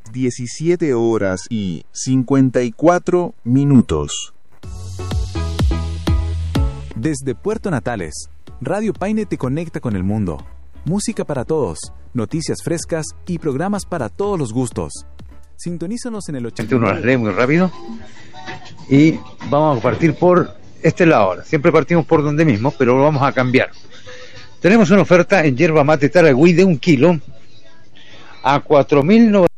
17 horas y 54 minutos. Desde Puerto Natales, Radio Paine te conecta con el mundo. Música para todos, noticias frescas y programas para todos los gustos. Sintonízanos en el 81. Las lee muy rápido y vamos a partir por este lado ahora. Siempre partimos por donde mismo, pero lo vamos a cambiar. Tenemos una oferta en yerba mate Taragüí de 1 kilo a 4.900.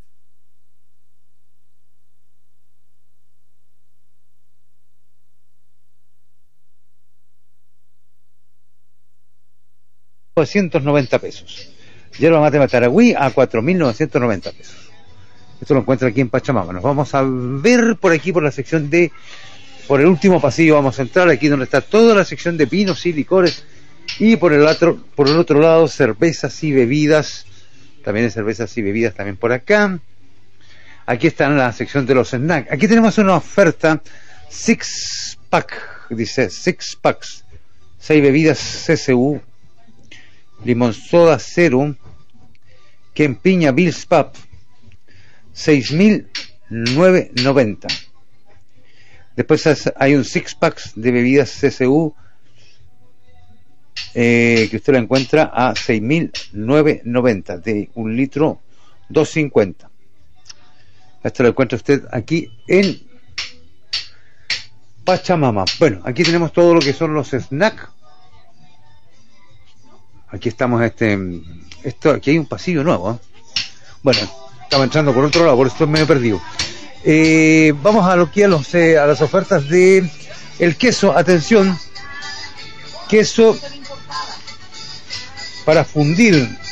$990. Yerba mate Taragüí a 4.990 pesos. Esto lo encuentra aquí en Pachamama. Nos vamos a ver por aquí por la sección de, por el último pasillo vamos a entrar aquí donde está toda la sección de vinos y licores, y por el otro lado cervezas y bebidas. También hay cervezas y bebidas también por acá. Aquí está en la sección de los snacks. Aquí tenemos una oferta 6-pack, dice 6 packs, 6 bebidas CCU, limón soda cero, Kempiña Bills Pub, 6.990. Después hay un 6-pack de bebidas CCU que usted la encuentra a 6.990 de 1 litro 2.50. Esto lo encuentra usted aquí en Pachamama. Bueno, aquí tenemos todo lo que son los snacks. Aquí estamos, aquí hay un pasillo nuevo, ¿eh? Bueno, estaba entrando por otro lado, por esto me he perdido. Vamos a lo que a las ofertas de el queso. Atención, queso para fundir